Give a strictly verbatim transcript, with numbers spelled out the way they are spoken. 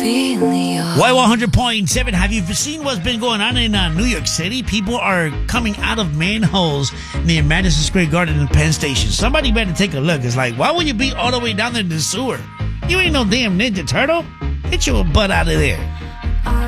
Y one hundred point seven, have you seen what's been going on in uh, New York City? People are coming out of manholes near Madison Square Garden and Penn Station. Somebody better take a look. It's like, why would you be all the way down there in the sewer? You ain't no damn Ninja Turtle. Get your butt out of there.